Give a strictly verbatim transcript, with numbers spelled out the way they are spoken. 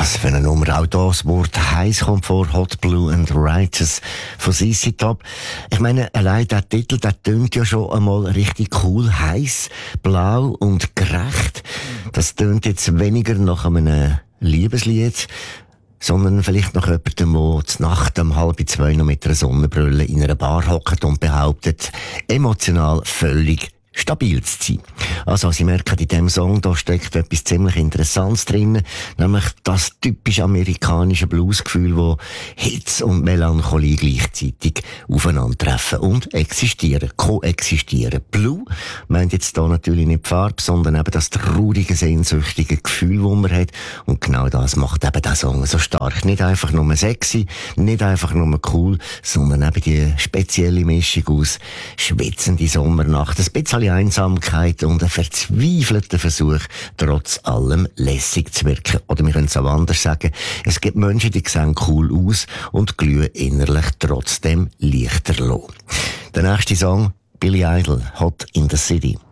das für eine Nummer? Auch da das Wort heiß kommt vor, Hot Blue and Righteous von C C Top. Ich meine, allein der Titel, der tönt ja schon einmal richtig cool. Heiß, blau und gerecht. Das tönt jetzt weniger nach einem Liebeslied, sondern vielleicht noch jemandem, der zur Nacht um halb zwei noch mit einer Sonnenbrille in einer Bar hockt und behauptet, emotional völlig stabil zu sein. Also, Sie merken, in diesem Song, da steckt etwas ziemlich Interessantes drin, nämlich das typisch amerikanische Bluesgefühl, wo Hitze und Melancholie gleichzeitig aufeinandertreffen und existieren, koexistieren. Blue meint jetzt da natürlich nicht die Farbe, sondern eben das traurige, sehnsüchtige Gefühl, das man hat. Und genau das macht eben der Song so stark. Nicht einfach nur sexy, nicht einfach nur cool, sondern eben die spezielle Mischung aus schwitzende Sommernacht, ein bisschen Einsamkeit und ein verzweifelter Versuch, trotz allem lässig zu wirken. Oder wir können es auch anders sagen, es gibt Menschen, die sehen cool aus und glühen innerlich trotzdem lichterloh. Der nächste Song, Billy Idol, Hot in the City.